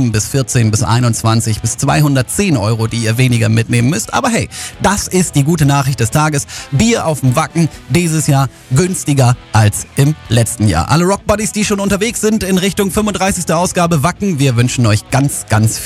7 bis 14 bis 21 bis 210 Euro, die ihr weniger mitnehmen müsst. Aber hey, das ist die gute Nachricht des Tages. Bier auf dem Wacken dieses Jahr günstiger als im letzten Jahr. Alle Rockbuddies, die schon unterwegs sind in Richtung 35. Ausgabe Wacken, wir wünschen euch ganz, ganz viel